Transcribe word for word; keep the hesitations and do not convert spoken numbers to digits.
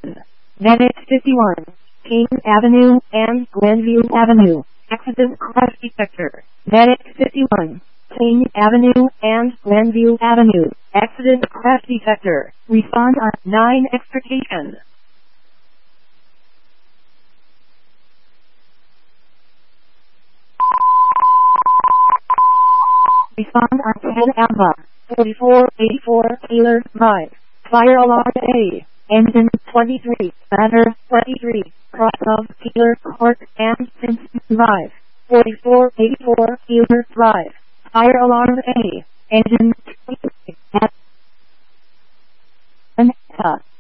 Medic fifty-one, King Avenue and Glenview Avenue. Accident crash detector. Medic fifty-one, King Avenue and Glenview Avenue. Accident crash detector. Respond on nine extrication. Respond on ten Alpha. forty-four eighty-four Taylor Drive. Fire alarm A. Engine twenty-three. Banner twenty-three. Cross of Taylor Court and Simpson Drive. forty-four eighty-four Taylor Drive. Fire alarm A. Engine twenty-three.